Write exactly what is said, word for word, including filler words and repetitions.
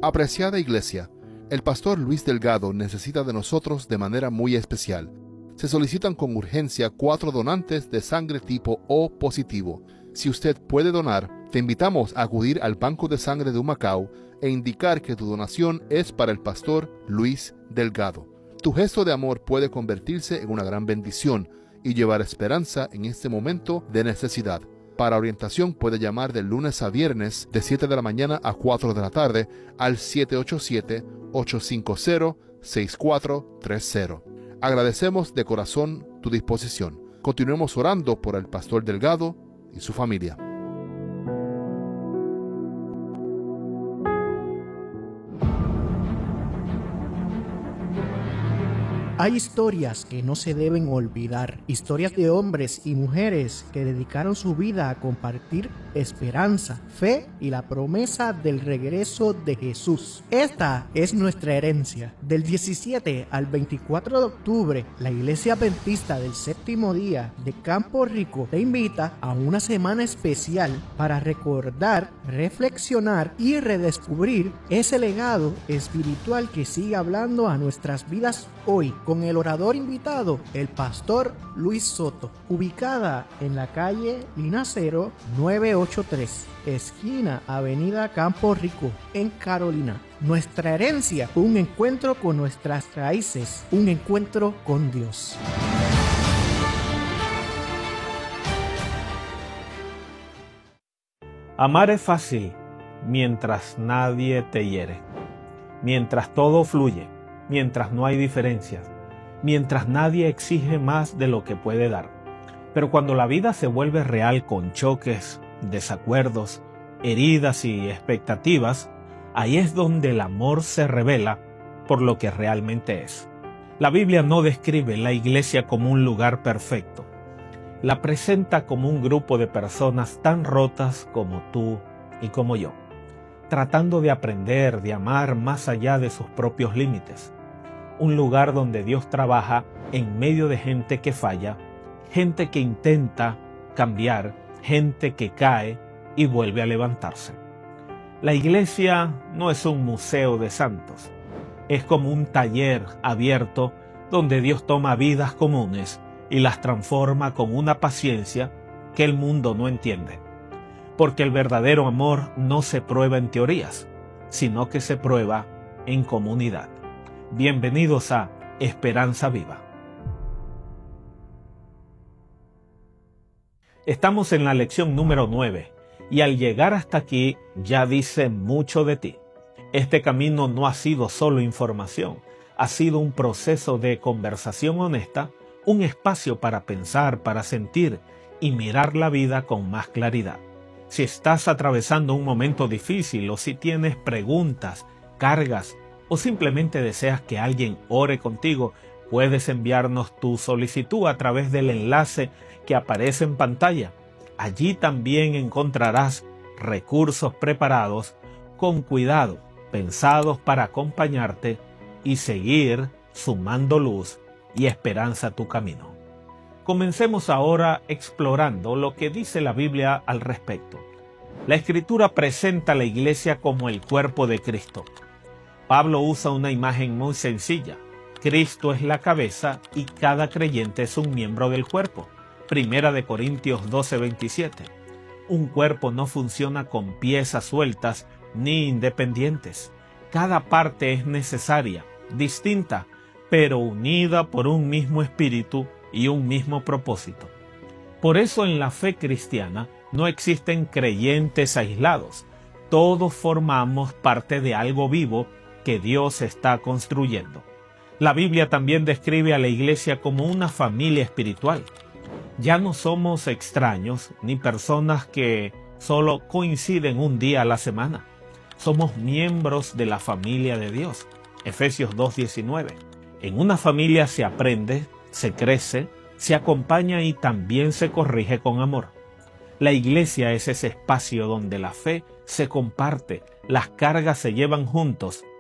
Apreciada Iglesia, el pastor Luis Delgado necesita de nosotros de manera muy especial. Se solicitan con urgencia cuatro donantes de sangre tipo O positivo. Si usted puede donar, te invitamos a acudir al Banco de Sangre de Humacao e indicar que tu donación es para el pastor Luis Delgado. Tu gesto de amor puede convertirse en una gran bendición y llevar esperanza en este momento de necesidad. Para orientación puede llamar de lunes a viernes de siete de la mañana a cuatro de la tarde al siete ocho siete, ocho cinco cero, seis cuatro tres cero. Agradecemos de corazón tu disposición. Continuemos orando por el pastor Delgado y su familia. Hay historias que no se deben olvidar, historias de hombres y mujeres que dedicaron su vida a compartir esperanza, fe y la promesa del regreso de Jesús. Esta es nuestra herencia. Del diecisiete al veinticuatro de octubre, la Iglesia Adventista del Séptimo Día de Campo Rico te invita a una semana especial para recordar, reflexionar y redescubrir ese legado espiritual que sigue hablando a nuestras vidas hoy, con el orador invitado, el pastor Luis Soto, ubicada en la calle Linacero novecientos ochenta y tres, esquina Avenida Campo Rico, en Carolina. Nuestra herencia, un encuentro con nuestras raíces, un encuentro con Dios. Amar es fácil mientras nadie te hiere, mientras todo fluye, mientras no hay diferencias, mientras nadie exige más de lo que puede dar. Pero cuando la vida se vuelve real con choques, desacuerdos, heridas y expectativas, ahí es donde el amor se revela por lo que realmente es. La Biblia no describe la iglesia como un lugar perfecto. La presenta como un grupo de personas tan rotas como tú y como yo, tratando de aprender, de amar más allá de sus propios límites. Un lugar donde Dios trabaja en medio de gente que falla, gente que intenta cambiar, gente que cae y vuelve a levantarse. La iglesia no es un museo de santos, es como un taller abierto donde Dios toma vidas comunes y las transforma con una paciencia que el mundo no entiende. Porque el verdadero amor no se prueba en teorías, sino que se prueba en comunidad. Bienvenidos a Esperanza Viva. Estamos en la lección número nueve y al llegar hasta aquí ya dice mucho de ti. Este camino no ha sido solo información, ha sido un proceso de conversación honesta, un espacio para pensar, para sentir y mirar la vida con más claridad. Si estás atravesando un momento difícil o si tienes preguntas, cargas o simplemente deseas que alguien ore contigo, puedes enviarnos tu solicitud a través del enlace que aparece en pantalla. Allí también encontrarás recursos preparados con cuidado, pensados para acompañarte y seguir sumando luz y esperanza a tu camino. Comencemos ahora explorando lo que dice la Biblia al respecto. La Escritura presenta a la iglesia como el cuerpo de Cristo. Pablo usa una imagen muy sencilla. Cristo es la cabeza y cada creyente es un miembro del cuerpo. Primera de Corintios doce veintisiete. Un cuerpo no funciona con piezas sueltas ni independientes. Cada parte es necesaria, distinta, pero unida por un mismo espíritu y un mismo propósito. Por eso en la fe cristiana no existen creyentes aislados. Todos formamos parte de algo vivo que Dios está construyendo. La Biblia también describe a la iglesia como una familia espiritual. Ya no somos extraños ni personas que solo coinciden un día a la semana. Somos miembros de la familia de Dios. Efesios dos diecinueve. En una familia se aprende, se crece, se acompaña y también se corrige con amor. La iglesia es ese espacio donde la fe se comparte, las cargas se llevan juntos